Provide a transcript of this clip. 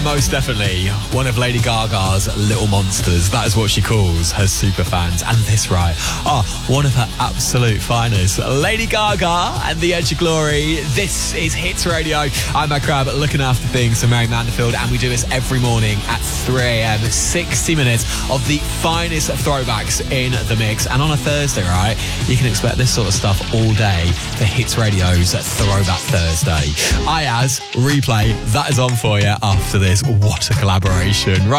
most definitely one of Lady Gaga's little monsters. That is what she calls her super fans. And this, right, one of her absolute finest. Lady Gaga and The Edge of Glory. This is Hits Radio. I'm Matt Crab, looking after things for Mary Manderfield, and we do this every morning at 3 a.m. 60 minutes of the finest throwbacks in the mix. And on a Thursday, right, you can expect this sort of stuff all day for Hits Radio's Throwback Thursday. Ayaz, Replay, that is on for you after this. What a collaboration. Right.